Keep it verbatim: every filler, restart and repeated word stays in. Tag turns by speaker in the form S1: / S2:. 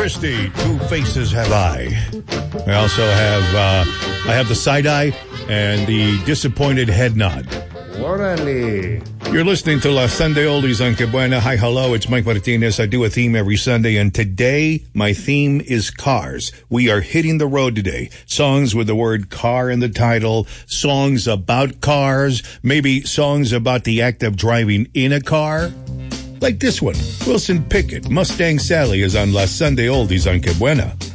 S1: Christie, Two Faces Have I. I also have, uh, I have the side eye and the disappointed head nod.
S2: Orale.
S1: You're listening to La Sunday Oldies on Que Buena. Hi, hello, it's Mike Martinez. I do a theme every Sunday, and today my theme is cars. We are hitting the road today. Songs with the word car in the title, songs about cars, maybe songs about the act of driving in a car. Like this one, Wilson Pickett, Mustang Sally is on La Sunday Oldies on Que Buena.